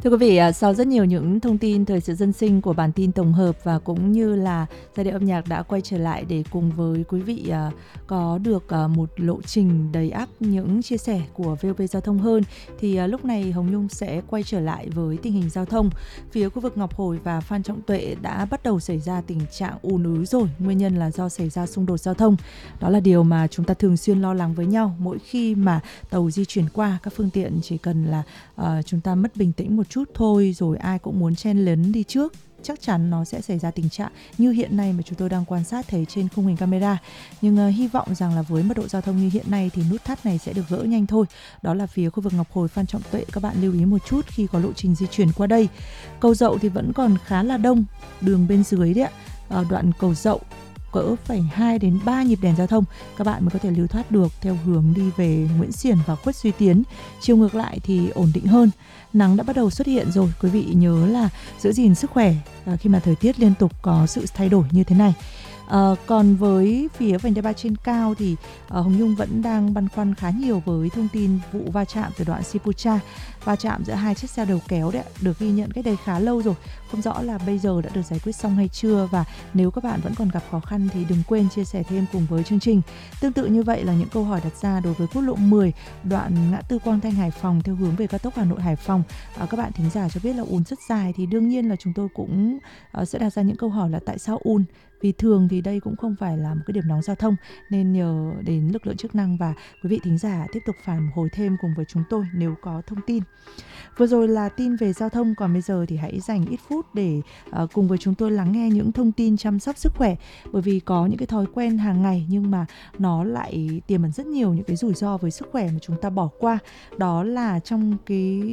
Thưa quý vị, sau rất nhiều những thông tin thời sự dân sinh của bản tin tổng hợp và cũng như là giai điệu âm nhạc đã quay trở lại để cùng với quý vị có được một lộ trình đầy ắp những chia sẻ của VOV Giao thông hơn, thì lúc này Hồng Nhung sẽ quay trở lại với tình hình giao thông. Phía khu vực Ngọc Hồi và Phan Trọng Tuệ đã bắt đầu xảy ra tình trạng ùn ứ rồi, nguyên nhân là do xảy ra xung đột giao thông. Đó là điều mà chúng ta thường xuyên lo lắng với nhau mỗi khi mà tàu di chuyển qua. Các phương tiện chỉ cần là chúng ta mất bình tĩnh một chút thôi, rồi ai cũng muốn chen lấn đi trước, chắc chắn nó sẽ xảy ra tình trạng như hiện nay mà chúng tôi đang quan sát thấy trên khung hình camera. Nhưng hy vọng rằng là với mật độ giao thông như hiện nay thì nút thắt này sẽ được gỡ nhanh thôi. Đó là phía khu vực Ngọc Hồi, Phan Trọng Tuệ, các bạn lưu ý một chút khi có lộ trình di chuyển qua đây. Cầu Dậu thì vẫn còn khá là đông, đường bên dưới đấy ạ, đoạn Cầu Dậu cỡ phải 2 đến 3 nhịp đèn giao thông các bạn mới có thể lưu thoát được theo hướng đi về Nguyễn Xiển và Khuất Duy Tiến. Chiều ngược lại thì ổn định hơn. Nắng đã bắt đầu xuất hiện rồi, quý vị nhớ là giữ gìn sức khỏe khi mà thời tiết liên tục có sự thay đổi như thế này. Còn với phía vành đai 3 trên cao thì Hồng Nhung vẫn đang băn khoăn khá nhiều với thông tin vụ va chạm từ đoạn Sipucha, va chạm giữa hai chiếc xe đầu kéo đấy, được ghi nhận cách đây khá lâu rồi, không rõ là bây giờ đã được giải quyết xong hay chưa. Và nếu các bạn vẫn còn gặp khó khăn thì đừng quên chia sẻ thêm cùng với chương trình. Tương tự như vậy là những câu hỏi đặt ra đối với quốc lộ 10 đoạn ngã tư Quang Thanh Hải Phòng theo hướng về cao tốc Hà Nội Hải Phòng. Các bạn thính giả cho biết là ùn rất dài, thì đương nhiên là chúng tôi cũng sẽ đặt ra những câu hỏi là tại sao ùn. Vì thường thì đây cũng không phải là một cái điểm nóng giao thông, nên nhờ đến lực lượng chức năng và quý vị thính giả tiếp tục phản hồi thêm cùng với chúng tôi nếu có thông tin. Vừa rồi là tin về giao thông, còn bây giờ thì hãy dành ít phút để cùng với chúng tôi lắng nghe những thông tin chăm sóc sức khỏe. Bởi vì có những cái thói quen hàng ngày nhưng mà nó lại tiềm ẩn rất nhiều những cái rủi ro với sức khỏe mà chúng ta bỏ qua. Đó là trong cái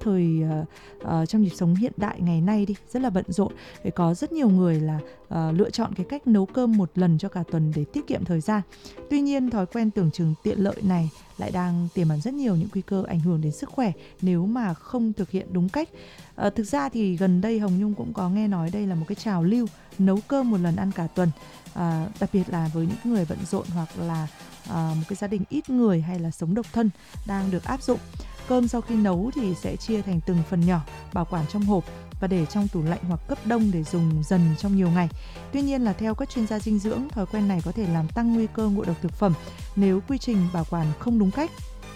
trong nhịp sống hiện đại ngày nay đi, rất là bận rộn. Để có rất nhiều người là lựa chọn cái cách nấu cơm một lần cho cả tuần để tiết kiệm thời gian. Tuy nhiên thói quen tưởng chừng tiện lợi này lại đang tiềm ẩn rất nhiều những nguy cơ ảnh hưởng đến sức khỏe nếu mà không thực hiện đúng cách. Thực ra thì gần đây Hồng Nhung cũng có nghe nói đây là một cái trào lưu nấu cơm một lần ăn cả tuần, đặc biệt là với những người bận rộn hoặc là một cái gia đình ít người hay là sống độc thân đang được áp dụng. Cơm sau khi nấu thì sẽ chia thành từng phần nhỏ, bảo quản trong hộp và để trong tủ lạnh hoặc cấp đông để dùng dần trong nhiều ngày. Tuy nhiên là theo các chuyên gia dinh dưỡng, thói quen này có thể làm tăng nguy cơ ngộ độc thực phẩm nếu quy trình bảo quản không đúng cách.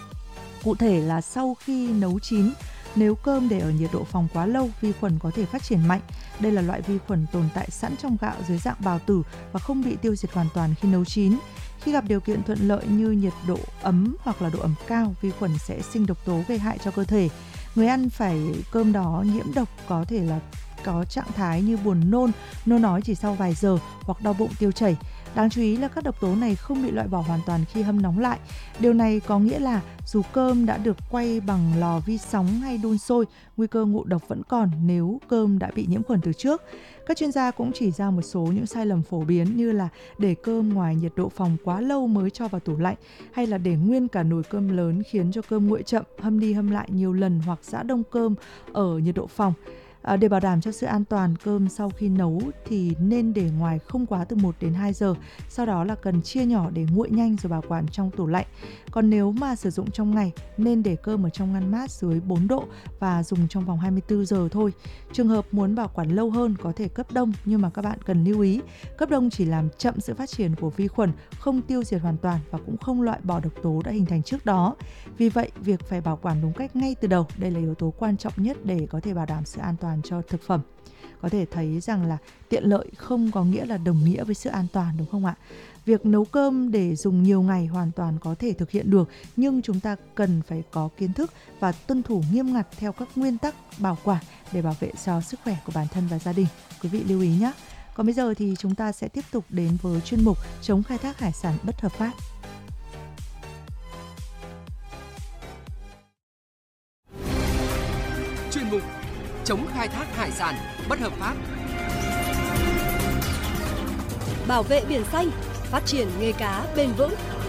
Cụ thể là sau khi nấu chín, nếu cơm để ở nhiệt độ phòng quá lâu, vi khuẩn có thể phát triển mạnh. Đây là loại vi khuẩn tồn tại sẵn trong gạo dưới dạng bào tử và không bị tiêu diệt hoàn toàn khi nấu chín. Khi gặp điều kiện thuận lợi như nhiệt độ ấm hoặc là độ ẩm cao, vi khuẩn sẽ sinh độc tố gây hại cho cơ thể. Người ăn phải cơm đó nhiễm độc có thể là có trạng thái như buồn nôn, nôn ói chỉ sau vài giờ hoặc đau bụng tiêu chảy. Đáng chú ý là các độc tố này không bị loại bỏ hoàn toàn khi hâm nóng lại. Điều này có nghĩa là dù cơm đã được quay bằng lò vi sóng hay đun sôi, nguy cơ ngộ độc vẫn còn nếu cơm đã bị nhiễm khuẩn từ trước. Các chuyên gia cũng chỉ ra một số những sai lầm phổ biến như là để cơm ngoài nhiệt độ phòng quá lâu mới cho vào tủ lạnh, hay là để nguyên cả nồi cơm lớn khiến cho cơm nguội chậm, hâm đi hâm lại nhiều lần hoặc giã đông cơm ở nhiệt độ phòng. Để bảo đảm cho sự an toàn, cơm sau khi nấu thì nên để ngoài không quá từ 1 đến 2 giờ. Sau đó là cần chia nhỏ để nguội nhanh rồi bảo quản trong tủ lạnh. Còn nếu mà sử dụng trong ngày, nên để cơm ở trong ngăn mát dưới 4 độ và dùng trong vòng 24 giờ thôi. Trường hợp muốn bảo quản lâu hơn có thể cấp đông, nhưng mà các bạn cần lưu ý, cấp đông chỉ làm chậm sự phát triển của vi khuẩn, không tiêu diệt hoàn toàn và cũng không loại bỏ độc tố đã hình thành trước đó. Vì vậy, việc phải bảo quản đúng cách ngay từ đầu, đây là yếu tố quan trọng nhất để có thể bảo đảm sự an toàn cho thực phẩm. Có thể thấy rằng là tiện lợi không có nghĩa là đồng nghĩa với sự an toàn, đúng không ạ? Việc nấu cơm để dùng nhiều ngày hoàn toàn có thể thực hiện được, nhưng chúng ta cần phải có kiến thức và tuân thủ nghiêm ngặt theo các nguyên tắc bảo quản để bảo vệ cho sức khỏe của bản thân và gia đình. Quý vị lưu ý nhé! Còn bây giờ thì chúng ta sẽ tiếp tục đến với chuyên mục chống khai thác hải sản bất hợp pháp. Chuyên mục chống khai thác hải sản bất hợp pháp. Bảo vệ biển xanh, phát triển nghề cá bền vững.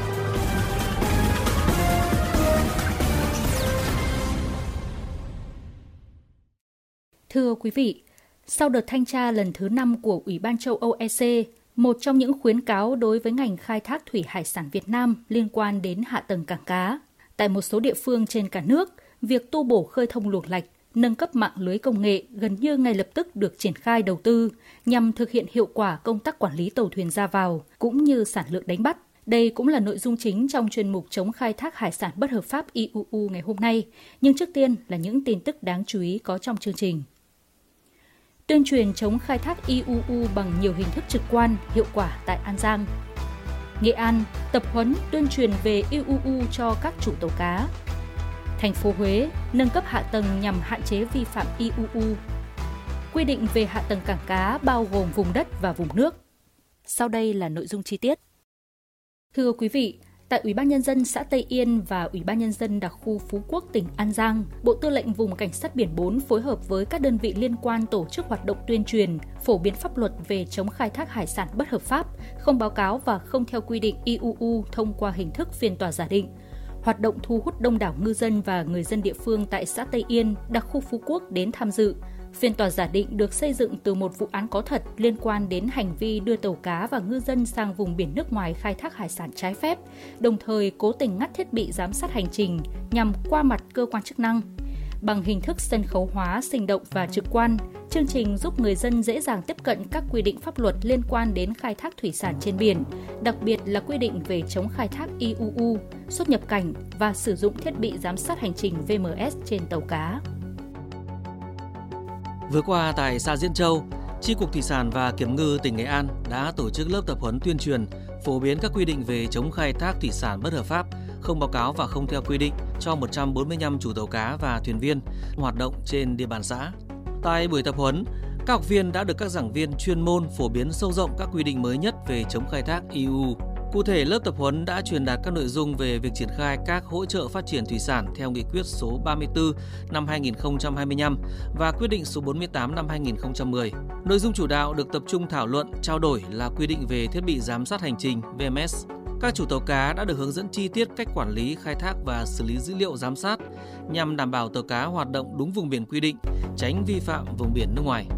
Thưa quý vị, sau đợt thanh tra lần thứ 5 của Ủy ban châu Âu EC, một trong những khuyến cáo đối với ngành khai thác thủy hải sản Việt Nam liên quan đến hạ tầng cảng cá. Tại một số địa phương trên cả nước, việc tu bổ khơi thông luồng lạch nâng cấp mạng lưới công nghệ gần như ngay lập tức được triển khai đầu tư nhằm thực hiện hiệu quả công tác quản lý tàu thuyền ra vào cũng như sản lượng đánh bắt. Đây cũng là nội dung chính trong chuyên mục chống khai thác hải sản bất hợp pháp IUU ngày hôm nay. Nhưng trước tiên là những tin tức đáng chú ý có trong chương trình. Tuyên truyền chống khai thác IUU bằng nhiều hình thức trực quan, hiệu quả tại An Giang. Nghệ An tập huấn tuyên truyền về IUU cho các chủ tàu cá. Thành phố Huế nâng cấp hạ tầng nhằm hạn chế vi phạm IUU. Quy định về hạ tầng cảng cá bao gồm vùng đất và vùng nước. Sau đây là nội dung chi tiết. Thưa quý vị, tại Ủy ban Nhân dân xã Tây Yên và Ủy ban Nhân dân đặc khu Phú Quốc tỉnh An Giang, Bộ Tư lệnh Vùng Cảnh sát Biển 4 phối hợp với các đơn vị liên quan tổ chức hoạt động tuyên truyền, phổ biến pháp luật về chống khai thác hải sản bất hợp pháp, không báo cáo và không theo quy định IUU thông qua hình thức phiên tòa giả định. Hoạt động thu hút đông đảo ngư dân và người dân địa phương tại xã Tây Yên, đặc khu Phú Quốc đến tham dự. Phiên tòa giả định được xây dựng từ một vụ án có thật liên quan đến hành vi đưa tàu cá và ngư dân sang vùng biển nước ngoài khai thác hải sản trái phép, đồng thời cố tình ngắt thiết bị giám sát hành trình nhằm qua mặt cơ quan chức năng. Bằng hình thức sân khấu hóa, sinh động và trực quan, chương trình giúp người dân dễ dàng tiếp cận các quy định pháp luật liên quan đến khai thác thủy sản trên biển, đặc biệt là quy định về chống khai thác IUU, xuất nhập cảnh và sử dụng thiết bị giám sát hành trình VMS trên tàu cá. Vừa qua tại xã Diễn Châu, Chi cục Thủy sản và Kiểm ngư tỉnh Nghệ An đã tổ chức lớp tập huấn tuyên truyền phổ biến các quy định về chống khai thác thủy sản bất hợp pháp, không báo cáo và không theo quy định cho 145 chủ tàu cá và thuyền viên hoạt động trên địa bàn xã. Tại buổi tập huấn, các học viên đã được các giảng viên chuyên môn phổ biến sâu rộng các quy định mới nhất về chống khai thác IUU. Cụ thể, lớp tập huấn đã truyền đạt các nội dung về việc triển khai các hỗ trợ phát triển thủy sản theo Nghị quyết số 34 năm 2025 và Quyết định số 48 năm 2010. Nội dung chủ đạo được tập trung thảo luận, trao đổi là quy định về thiết bị giám sát hành trình VMS. Các chủ tàu cá đã được hướng dẫn chi tiết cách quản lý, khai thác và xử lý dữ liệu giám sát nhằm đảm bảo tàu cá hoạt động đúng vùng biển quy định, tránh vi phạm vùng biển nước ngoài.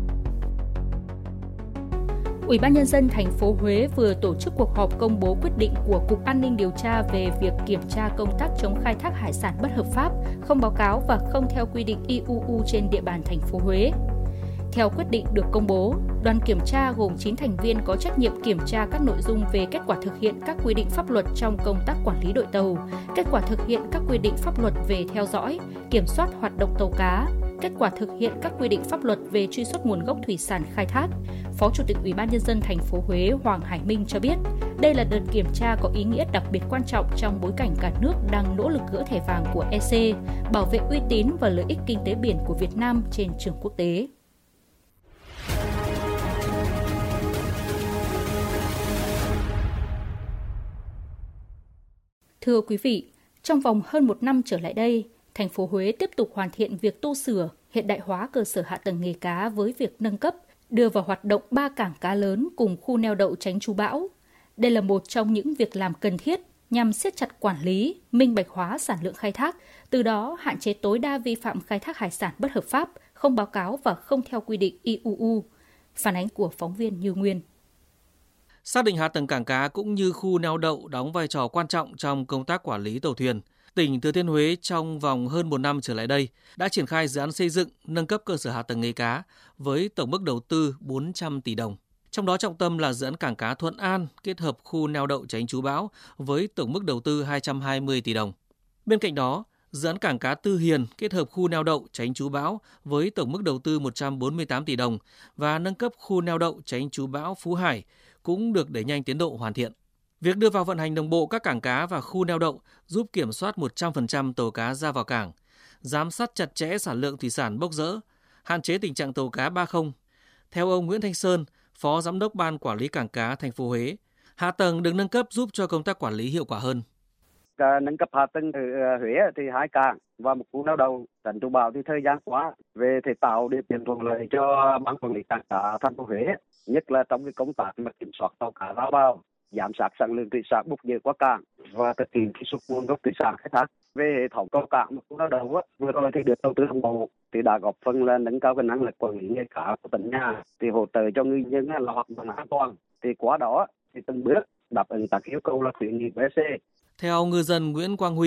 Ủy ban Nhân dân thành phố Huế vừa tổ chức cuộc họp công bố quyết định của Cục An ninh điều tra về việc kiểm tra công tác chống khai thác hải sản bất hợp pháp, không báo cáo và không theo quy định IUU trên địa bàn thành phố Huế. Theo quyết định được công bố, đoàn kiểm tra gồm 9 thành viên có trách nhiệm kiểm tra các nội dung về kết quả thực hiện các quy định pháp luật trong công tác quản lý đội tàu, kết quả thực hiện các quy định pháp luật về theo dõi, kiểm soát hoạt động tàu cá, kết quả thực hiện các quy định pháp luật về truy xuất nguồn gốc thủy sản khai thác. Phó Chủ tịch Ủy ban Nhân dân thành phố Huế Hoàng Hải Minh cho biết, đây là đợt kiểm tra có ý nghĩa đặc biệt quan trọng trong bối cảnh cả nước đang nỗ lực gỡ thẻ vàng của EC, bảo vệ uy tín và lợi ích kinh tế biển của Việt Nam trên trường quốc tế. Thưa quý vị, trong vòng hơn một năm trở lại đây, thành phố Huế tiếp tục hoàn thiện việc tu sửa, hiện đại hóa cơ sở hạ tầng nghề cá với việc nâng cấp, đưa vào hoạt động 3 cảng cá lớn cùng khu neo đậu tránh trú bão. Đây là một trong những việc làm cần thiết nhằm siết chặt quản lý, minh bạch hóa sản lượng khai thác, từ đó hạn chế tối đa vi phạm khai thác hải sản bất hợp pháp, không báo cáo và không theo quy định IUU. Phản ánh của phóng viên Như Nguyên. Xác định hạ tầng cảng cá cũng như khu neo đậu đóng vai trò quan trọng trong công tác quản lý tàu thuyền. Tỉnh Thừa Thiên Huế trong vòng hơn một năm trở lại đây đã triển khai dự án xây dựng, nâng cấp cơ sở hạ tầng nghề cá với tổng mức đầu tư 400 tỷ đồng. Trong đó trọng tâm là dự án cảng cá Thuận An kết hợp khu neo đậu tránh trú bão với tổng mức đầu tư 220 tỷ đồng. Bên cạnh đó, dự án cảng cá Tư Hiền kết hợp khu neo đậu tránh trú bão với tổng mức đầu tư 148 tỷ đồng và nâng cấp khu neo đậu tránh trú bão Phú Hải cũng được đẩy nhanh tiến độ hoàn thiện. Việc đưa vào vận hành đồng bộ các cảng cá và khu neo đậu giúp kiểm soát 100% tàu cá ra vào cảng, giám sát chặt chẽ sản lượng thủy sản bốc rỡ, hạn chế tình trạng tàu cá 30. Theo ông Nguyễn Thanh Sơn, Phó Giám đốc Ban Quản lý Cảng cá thành phố Huế, hạ tầng được nâng cấp giúp cho công tác quản lý hiệu quả hơn. Nâng cấp hạ tầng ở Huế thì 2 cảng và một khu neo đậu tránh trú bão thì thời gian qua về thể tạo điều kiện thuận lợi cho Ban Quản lý Cảng cá thành phố Huế, nhất là trong cái công tác mà kiểm soát tàu cá ra vào, giám sát sản lượng thủy sản bốc dỡ qua cảng và thực hiện truy xuất nguồn gốc thủy sản khai thác. Về hệ thống tàu cảng một khu neo đậu vừa rồi thì được đầu tư đồng bộ thì đã góp phần là nâng cao cái năng lực quản lý nghề cá của tỉnh nhà, thì hỗ trợ cho ngư dân là hoạt động an toàn. Thì qua đó thì từng bước đáp ứng các yêu cầu là khuyến nghị của EC. Theo ngư dân Nguyễn Quang Huy,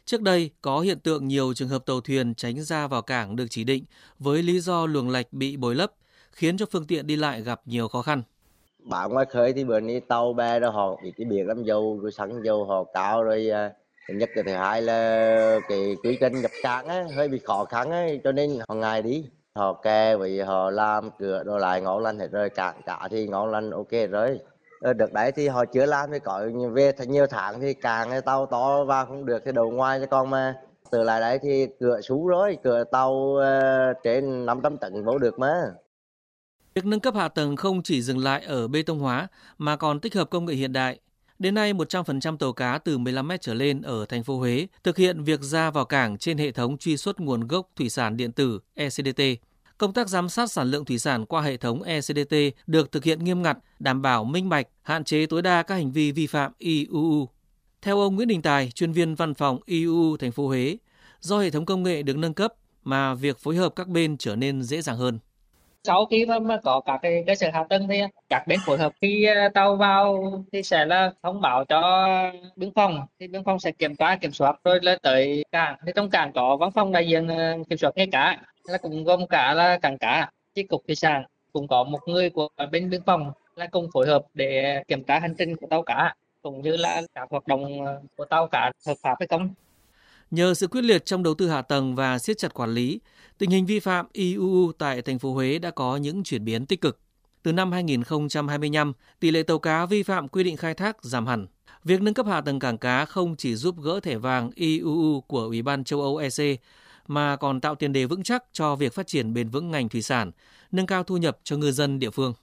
Trước đây có hiện tượng nhiều trường hợp tàu thuyền tránh ra vào cảng được chỉ định với lý do luồng lạch bị bồi lấp, khiến cho phương tiện đi lại gặp nhiều khó khăn. Bạn ngoài khơi thì bữa nay tàu bè đó họ bị cái biển làm dầu, rồi xăng dầu họ cao rồi. Nhất cái thứ hai là cái quy trình nhập cảng á, hơi bị khó khăn á, cho nên họ ngại đi. Họ kè với họ làm cửa đồ lại ngon lành hết rồi, cảng cả thì ngon lành ok rồi. Được đấy thì họ chưa làm thì có về nhiều tháng thì càng tàu to vào không được thì đầu ngoài cho con mà. Từ lại đấy thì cửa sú rồi, cửa tàu trên 500 tấn vô được mà. Việc nâng cấp hạ tầng không chỉ dừng lại ở bê tông hóa mà còn tích hợp công nghệ hiện đại. Đến nay, 100% tàu cá từ 15 mét trở lên ở thành phố Huế thực hiện việc ra vào cảng trên hệ thống truy xuất nguồn gốc thủy sản điện tử ECDT. Công tác giám sát sản lượng thủy sản qua hệ thống ECDT được thực hiện nghiêm ngặt, đảm bảo minh bạch, hạn chế tối đa các hành vi vi phạm IUU. Theo ông Nguyễn Đình Tài, chuyên viên văn phòng IUU thành phố Huế, do hệ thống công nghệ được nâng cấp mà việc phối hợp các bên trở nên dễ dàng hơn. Sau khi mà có các cái cơ sở hạ tầng thì các bên phối hợp, khi tàu vào thì sẽ là thông báo cho biên phòng, thì biên phòng sẽ kiểm soát rồi là tới cảng. Thì trong cảng có văn phòng đại diện kiểm soát nghề cá, là cũng gồm cả là cảng cá, chi cục thủy sản, cũng có một người của bên biên phòng là cùng phối hợp để kiểm tra hành trình của tàu cá cũng như là các hoạt động của tàu cá hợp pháp hay không. Nhờ sự quyết liệt trong đầu tư hạ tầng và siết chặt quản lý, tình hình vi phạm IUU tại thành phố Huế đã có những chuyển biến tích cực. Từ năm 2025, tỷ lệ tàu cá vi phạm quy định khai thác giảm hẳn. Việc nâng cấp hạ tầng cảng cá không chỉ giúp gỡ thẻ vàng IUU của Ủy ban châu Âu EC, mà còn tạo tiền đề vững chắc cho việc phát triển bền vững ngành thủy sản, nâng cao thu nhập cho ngư dân địa phương.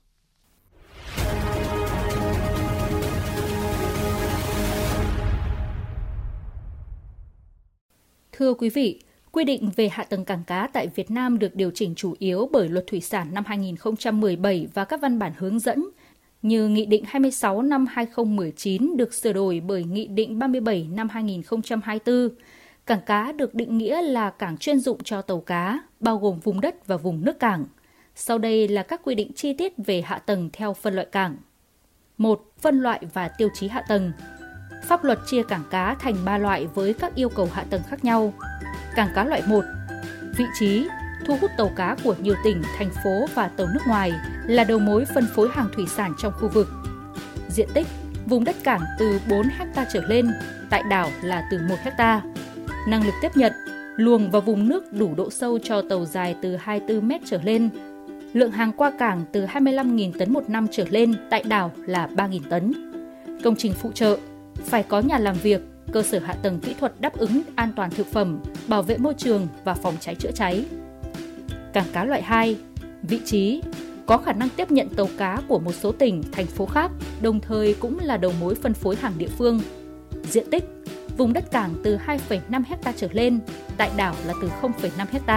Thưa quý vị, quy định về hạ tầng cảng cá tại Việt Nam được điều chỉnh chủ yếu bởi Luật Thủy sản năm 2017 và các văn bản hướng dẫn, như Nghị định 26 năm 2019 được sửa đổi bởi Nghị định 37 năm 2024. Cảng cá được định nghĩa là cảng chuyên dụng cho tàu cá, bao gồm vùng đất và vùng nước cảng. Sau đây là các quy định chi tiết về hạ tầng theo phân loại cảng. 1. Phân loại và tiêu chí hạ tầng. Pháp luật chia cảng cá thành 3 loại với các yêu cầu hạ tầng khác nhau. Cảng cá loại 1, vị trí, thu hút tàu cá của nhiều tỉnh, thành phố và tàu nước ngoài, là đầu mối phân phối hàng thủy sản trong khu vực. Diện tích, vùng đất cảng từ 4 ha trở lên, tại đảo là từ 1 ha. Năng lực tiếp nhận, luồng và vùng nước đủ độ sâu cho tàu dài từ 24 m trở lên. Lượng hàng qua cảng từ 25.000 tấn một năm trở lên, tại đảo là 3.000 tấn. Công trình phụ trợ, phải có nhà làm việc, cơ sở hạ tầng kỹ thuật đáp ứng an toàn thực phẩm, bảo vệ môi trường và phòng cháy chữa cháy. Cảng cá loại 2, vị trí, có khả năng tiếp nhận tàu cá của một số tỉnh, thành phố khác, đồng thời cũng là đầu mối phân phối hàng địa phương. Diện tích, vùng đất cảng từ 2,5 ha trở lên, tại đảo là từ 0,5 ha.